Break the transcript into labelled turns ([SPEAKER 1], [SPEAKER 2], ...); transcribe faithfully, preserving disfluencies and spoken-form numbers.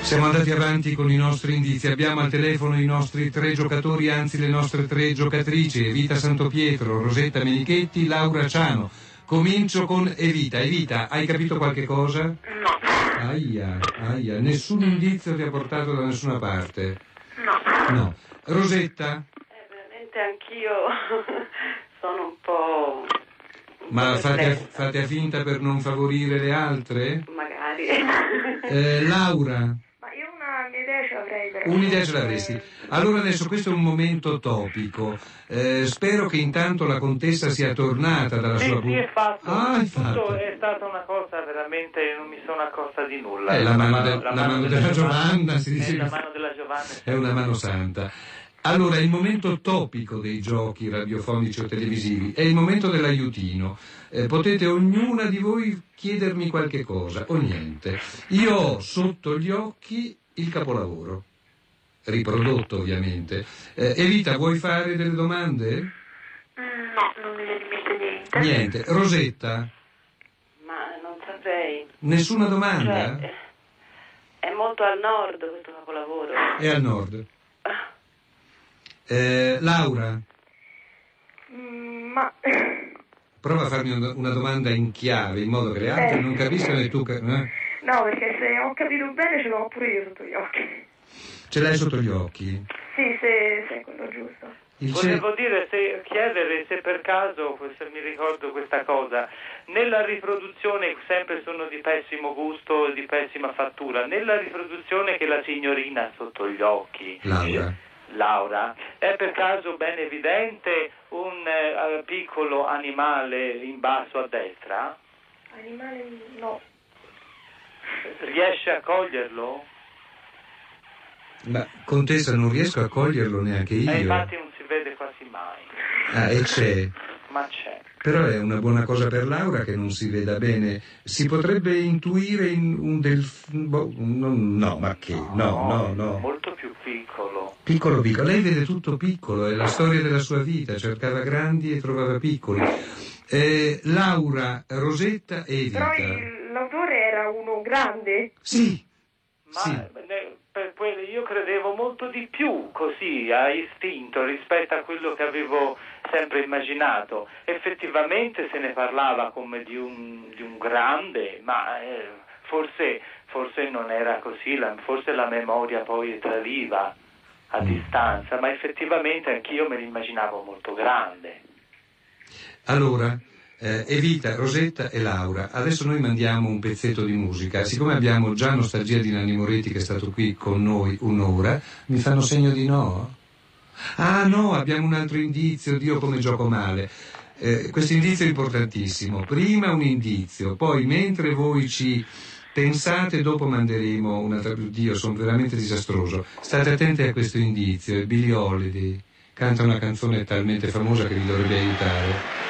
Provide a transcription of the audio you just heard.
[SPEAKER 1] Siamo andati avanti con i nostri indizi, abbiamo al telefono i nostri tre giocatori, anzi le nostre tre giocatrici, Evita Santopietro, Rosetta Menichetti, Laura Ciano. Comincio con Evita. Evita, hai capito qualche cosa?
[SPEAKER 2] No.
[SPEAKER 1] Aia, aia, nessun indizio ti ha portato da nessuna parte?
[SPEAKER 2] No.
[SPEAKER 1] No. Rosetta?
[SPEAKER 2] Eh, veramente anch'io sono un po'... un
[SPEAKER 1] Ma
[SPEAKER 2] po'
[SPEAKER 1] fate,
[SPEAKER 2] perplessa.
[SPEAKER 1] fate finta per non favorire le altre?
[SPEAKER 2] Magari.
[SPEAKER 1] Eh, Laura?
[SPEAKER 2] Ma io una mia idea ce l'avrei veramente.
[SPEAKER 1] Un'idea ce l'avresti. Allora adesso questo è un momento topico. Eh, spero che intanto la contessa sia tornata dalla
[SPEAKER 3] Sì,
[SPEAKER 1] sua...
[SPEAKER 3] sì, è fatto.
[SPEAKER 1] Ah, è
[SPEAKER 3] Tutto
[SPEAKER 1] fatto.
[SPEAKER 3] è stata una cosa veramente, non mi sono accorta di nulla.
[SPEAKER 1] È la mano, de-
[SPEAKER 3] la
[SPEAKER 1] la mano della Giovanna, si
[SPEAKER 3] È
[SPEAKER 1] dice.
[SPEAKER 3] la mano della Giovanna.
[SPEAKER 1] È una mano santa. Allora, il momento topico dei giochi radiofonici o televisivi è il momento dell'aiutino. Eh, potete ognuna di voi chiedermi qualche cosa o niente. Io ho sotto gli occhi il capolavoro, riprodotto ovviamente. Eh, Evita, vuoi fare delle domande?
[SPEAKER 2] Mm, no, non mi viene in mente niente.
[SPEAKER 1] Niente. Rosetta?
[SPEAKER 2] Ma non saprei.
[SPEAKER 1] Nessuna domanda?
[SPEAKER 2] Cioè, è molto al nord questo capolavoro.
[SPEAKER 1] È al nord. Eh, Laura?
[SPEAKER 2] Mm, ma...
[SPEAKER 1] Prova a farmi una una domanda in chiave, in modo che le altre
[SPEAKER 2] Eh.
[SPEAKER 1] non capiscano e tu... ca- eh?
[SPEAKER 2] No, perché se ho capito bene ce l'ho pure io sotto gli occhi.
[SPEAKER 1] Ce l'hai sotto gli occhi?
[SPEAKER 2] Sì, se, se è quello giusto.
[SPEAKER 1] Il ce-
[SPEAKER 3] Volevo dire, se, chiedere se per caso, se mi ricordo questa cosa, nella riproduzione, sempre sono di pessimo gusto, di pessima fattura, nella riproduzione che la signorina ha sotto gli occhi,
[SPEAKER 1] Laura.
[SPEAKER 3] Laura, è per caso ben evidente un eh, piccolo animale in basso a destra?
[SPEAKER 2] Animale no.
[SPEAKER 3] Riesce a coglierlo?
[SPEAKER 1] Ma contessa, non riesco a coglierlo neanche io.
[SPEAKER 3] Eh, infatti non si vede quasi mai,
[SPEAKER 1] Ah, e c'è.
[SPEAKER 3] ma c'è.
[SPEAKER 1] Però è una buona cosa per Laura che non si veda bene. Si potrebbe intuire in un delfino... No, no, ma che? No, no, no.
[SPEAKER 3] Molto più piccolo.
[SPEAKER 1] Piccolo, piccolo. Lei vede tutto piccolo, è la storia della sua vita. Cercava grandi e trovava piccoli. Eh, Laura, Rosetta e Evita.
[SPEAKER 2] Però il- l'autore era uno grande?
[SPEAKER 1] Sì.
[SPEAKER 3] Ma
[SPEAKER 1] Sì.
[SPEAKER 3] ne- per quello io credevo molto di più così a istinto rispetto a quello che avevo sempre immaginato. Effettivamente se ne parlava come di un, di un grande, ma eh, forse, forse non era così, la, forse la memoria poi tradiva a
[SPEAKER 1] Mm.
[SPEAKER 3] distanza, ma effettivamente anch'io me l'immaginavo molto grande.
[SPEAKER 1] Allora, eh, Evita, Rosetta e Laura, adesso noi mandiamo un pezzetto di musica. Siccome abbiamo già Nostalgia di Nanni Moretti che è stato qui con noi un'ora, mi fanno segno di no? Ah no, abbiamo un altro indizio, Dio come gioco male. Eh, questo indizio è importantissimo. Prima un indizio, poi mentre voi ci pensate, dopo manderemo un'altra... Dio, sono veramente disastroso. State attenti a questo indizio, è Billie Holiday. Canta una canzone talmente famosa che vi dovrebbe aiutare.